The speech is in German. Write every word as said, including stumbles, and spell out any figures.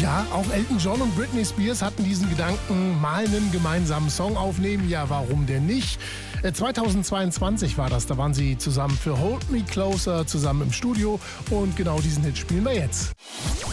Ja, auch Elton John und Britney Spears hatten diesen Gedanken, mal einen gemeinsamen Song aufnehmen. Ja, warum denn nicht? zweitausendzweiundzwanzig war das, da waren sie zusammen für Hold Me Closer zusammen im Studio und genau diesen Hit spielen wir jetzt.